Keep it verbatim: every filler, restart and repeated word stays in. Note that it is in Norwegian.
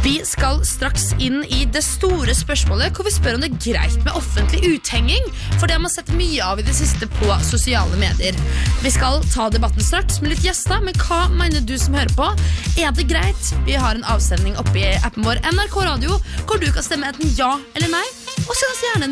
Vi skal straks inn i det store spørsmålet, hvor vi spør om det er greit med offentlig uthenging, for det har man sett mye av i det siste på sosiale medier. Vi skal ta debatten straks med litt gjester, men hva mener du som hører på? Er det greit? Vi har en avsending oppe i appen vår N R K Radio, hvor du kan stemme enten ja eller nei, og send oss gjerne en